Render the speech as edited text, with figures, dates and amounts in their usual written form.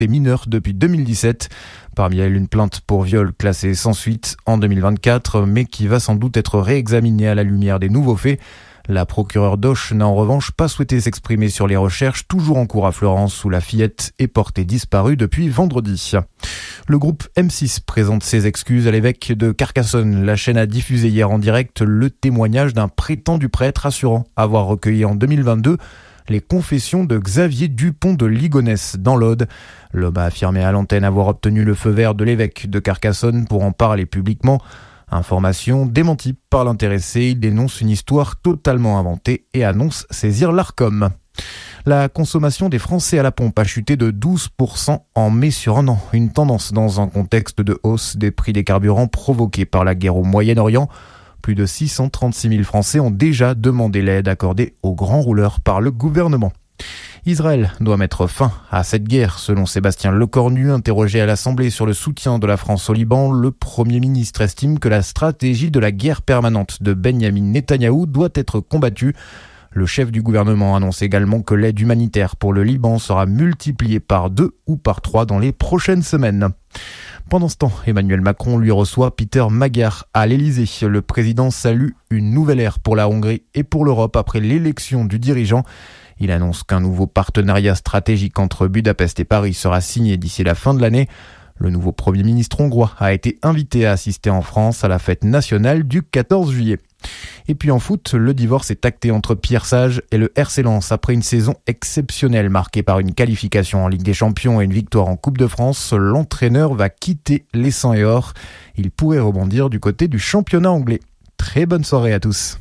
des mineurs depuis 2017. Parmi elles, une plainte pour viol classée sans suite en 2024, mais qui va sans doute être réexaminée à la lumière des nouveaux faits. La procureure d'Auch n'a en revanche pas souhaité s'exprimer sur les recherches toujours en cours à Florence où la fillette est portée disparue depuis vendredi. Le groupe M6 présente ses excuses à l'évêque de Carcassonne. La chaîne a diffusé hier en direct le témoignage d'un prétendu prêtre assurant avoir recueilli en 2022 les confessions de Xavier Dupont de Ligonnès dans l'Aude. L'homme a affirmé à l'antenne avoir obtenu le feu vert de l'évêque de Carcassonne pour en parler publiquement. Information démentie par l'intéressé, il dénonce une histoire totalement inventée et annonce saisir l'Arcom. La consommation des Français à la pompe a chuté de 12% en mai sur un an. Une tendance dans un contexte de hausse des prix des carburants provoquée par la guerre au Moyen-Orient. Plus de 636 000 Français ont déjà demandé l'aide accordée aux grands rouleurs par le gouvernement. Israël doit mettre fin à cette guerre, selon Sébastien Lecornu, interrogé à l'Assemblée sur le soutien de la France au Liban. Le Premier ministre estime que la stratégie de la guerre permanente de Benyamin Netanyahou doit être combattue. Le chef du gouvernement annonce également que l'aide humanitaire pour le Liban sera multipliée par 2 ou par 3 dans les prochaines semaines. Pendant ce temps, Emmanuel Macron lui reçoit Peter Magyar à l'Elysée. Le président salue une nouvelle ère pour la Hongrie et pour l'Europe après l'élection du dirigeant. Il annonce qu'un nouveau partenariat stratégique entre Budapest et Paris sera signé d'ici la fin de l'année. Le nouveau Premier ministre hongrois a été invité à assister en France à la fête nationale du 14 juillet. Et puis en foot, le divorce est acté entre Pierre Sage et le RC Lens après une saison exceptionnelle marquée par une qualification en Ligue des Champions et une victoire en Coupe de France. L'entraîneur va quitter les 100 et or. Il pourrait rebondir du côté du championnat anglais. Très bonne soirée à tous.